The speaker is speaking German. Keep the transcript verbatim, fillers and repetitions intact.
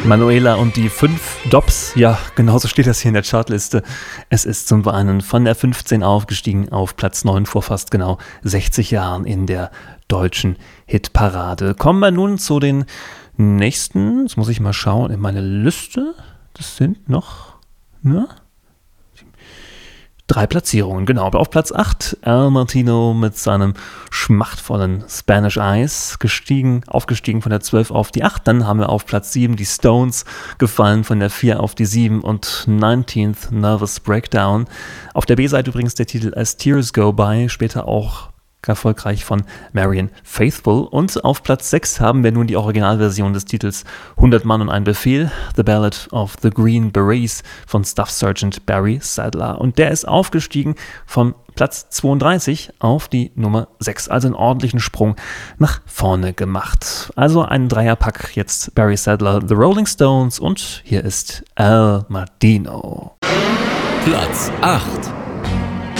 Manuela und die fünf Dops, ja, genauso steht das hier in der Chartliste. Es ist zum Weinen von der fünfzehn aufgestiegen auf Platz neun vor fast genau sechzig Jahren in der deutschen Hitparade. Kommen wir nun zu den nächsten, jetzt muss ich mal schauen in meine Liste, das sind noch, ne? Drei Platzierungen, genau. Aber auf Platz acht Al Martino mit seinem schmachtvollen Spanish Eyes, gestiegen, aufgestiegen von der zwölf auf die acht. Dann haben wir auf Platz sieben die Stones, gefallen von der vier auf die sieben und neunzehnten Nervous Breakdown. Auf der B-Seite übrigens der Titel As Tears Go By, später auch erfolgreich von Marianne Faithfull. Und auf Platz sechs haben wir nun die Originalversion des Titels hundert Mann und ein Befehl, The Ballad of the Green Berets von Staff Sergeant Barry Sadler. Und der ist aufgestiegen von Platz zweiunddreißig auf die Nummer sechs, also einen ordentlichen Sprung nach vorne gemacht. Also ein Dreierpack, jetzt Barry Sadler, The Rolling Stones und hier ist Al Martino. Platz acht.